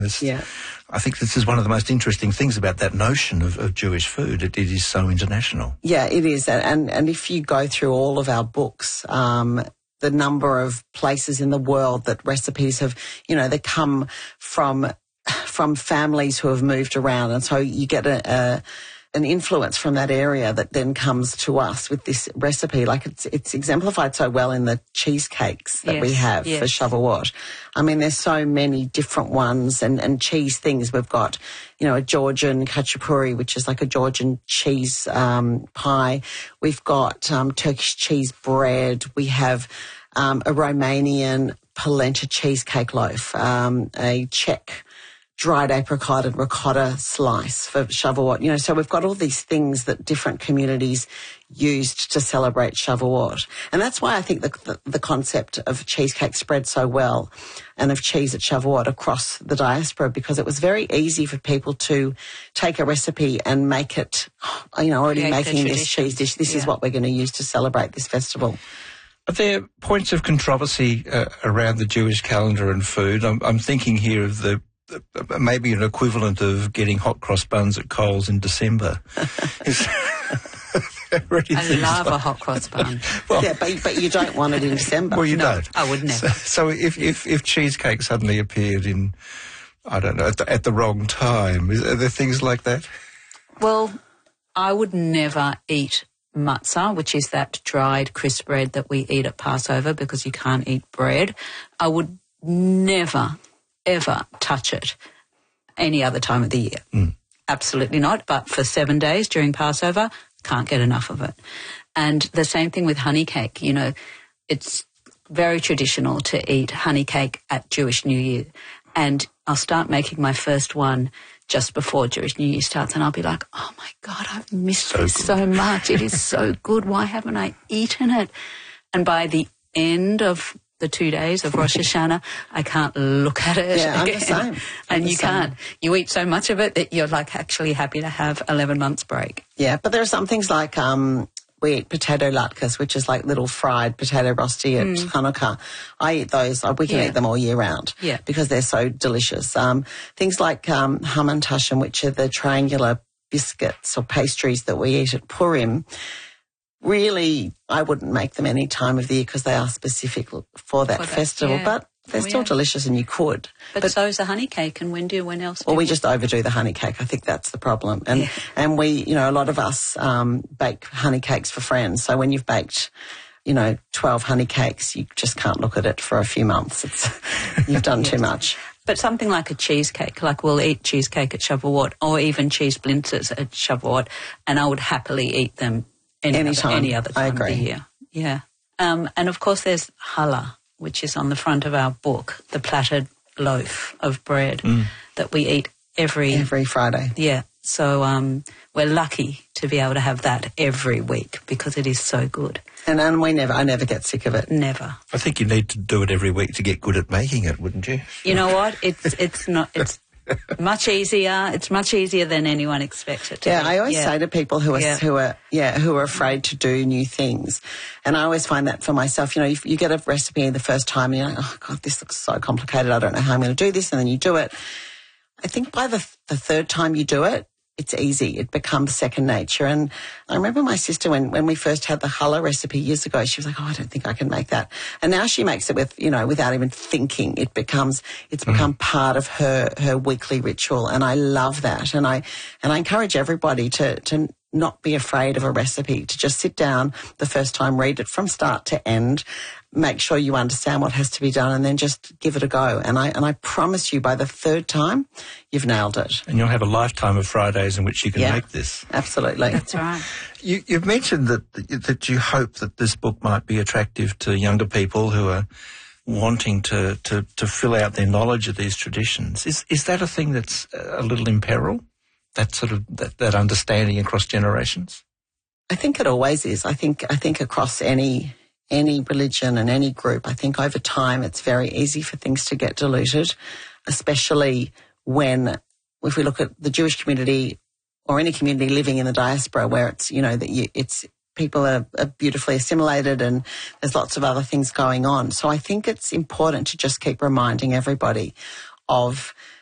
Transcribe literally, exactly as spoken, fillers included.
It's, yeah. I think this is one of the most interesting things about that notion of, of Jewish food. It, it is so international. Yeah, it is. And, and if you go through all of our books, um, the number of places in the world that recipes have, you know, they come from from families who have moved around. And so you get a, a an influence from that area that then comes to us with this recipe. Like it's it's exemplified so well in the cheesecakes that yes, we have yes. for Shavuot. I mean, there's so many different ones and, and cheese things. We've got, you know, a Georgian khachapuri, which is like a Georgian cheese um, pie. We've got um, Turkish cheese bread. We have um, a Romanian polenta cheesecake loaf, um, a Czech dried apricot and ricotta slice for Shavuot. You know, so we've got all these things that different communities used to celebrate Shavuot. And that's why I think the, the, the concept of cheesecake spread so well and of cheese at Shavuot across the diaspora, because it was very easy for people to take a recipe and make it, you know, already Create making this cheese dish. This yeah. is what we're going to use to celebrate this festival. Are there points of controversy uh, around the Jewish calendar and food? I'm, I'm thinking here of the maybe an equivalent of getting hot cross buns at Coles in December. I love like, a hot cross bun. Well, yeah, but, but you don't want it in December. Well, you no, don't. I would never. So, so if, if, if cheesecake suddenly appeared in, I don't know, at the, at the wrong time, is, are there things like that? Well, I would never eat matzah, which is that dried crisp bread that we eat at Passover because you can't eat bread. I would never ever touch it any other time of the year. Mm. Absolutely not. But for seven days during Passover, can't get enough of it. And the same thing with honey cake. You know, it's very traditional to eat honey cake at Jewish New Year. And I'll start making my first one just before Jewish New Year starts, and I'll be like, oh, my God, I've missed so this good. so much. It is so good. Why haven't I eaten it? And by the end of the two days of Rosh Hashanah, I can't look at it. Yeah, I'm again. the same. I'm and the you same. can't. You eat so much of it that you're like actually happy to have eleven months break. Yeah, but there are some things like um, we eat potato latkes, which is like little fried potato rosti at mm. Hanukkah. I eat those. We can yeah. eat them all year round yeah. because they're so delicious. Um, things like um, hamantaschen, which are the triangular biscuits or pastries that we eat at Purim. Really, I wouldn't make them any time of the year because they are specific for that for that, festival, yeah. but they're oh, still yeah. delicious and you could. But, but so is the honey cake, and when do when else? Well, do we you? just overdo the honey cake. I think that's the problem. And yeah. and we, you know, a lot of us um, bake honey cakes for friends. So when you've baked, you know, twelve honey cakes, you just can't look at it for a few months. It's you've done yes. too much. But something like a cheesecake, like we'll eat cheesecake at Shavuot or even cheese blintzes at Shavuot, and I would happily eat them any, Anytime. Other, any other time I agree. of the year. Yeah. Um, and, of course, there's challah, which is on the front of our book, the platted loaf of bread mm. that we eat every... Every Friday. Yeah. So um, we're lucky to be able to have that every week because it is so good. And, and we never, I never get sick of it. Never. I think you need to do it every week to get good at making it, wouldn't you? You know what? It's it's not... It's much easier. It's much easier than anyone expects it to yeah, be. I always yeah. say to people who are yeah. who are yeah who are afraid to do new things, and I always find that for myself. You know, if you get a recipe the first time, and you're like, oh God, this looks so complicated. I don't know how I'm going to do this, and then you do it. I think by the the third time you do it, it's easy. It becomes second nature. And I remember my sister, when, when we first had the challah recipe years ago, she was like, oh, I don't think I can make that. And now she makes it with, you know, without even thinking. It becomes, it's mm. become part of her, her weekly ritual. And I love that. And I, and I encourage everybody to, to not be afraid of a recipe, to just sit down the first time, read it from start to end, make sure you understand what has to be done, and then just give it a go. And I and I promise you, by the third time, you've nailed it. And you'll have a lifetime of Fridays in which you can yeah, make this. Absolutely. That's right. You, you've mentioned that that you hope that this book might be attractive to younger people who are wanting to, to, to fill out their knowledge of these traditions. Is is that a thing that's a little in peril? That sort of that, that understanding across generations? I think it always is. I think I think across any any religion and any group, I think over time it's very easy for things to get diluted, especially when, if we look at the Jewish community or any community living in the diaspora where it's, you know, that you, it's people are, are beautifully assimilated and there's lots of other things going on. So I think it's important to just keep reminding everybody of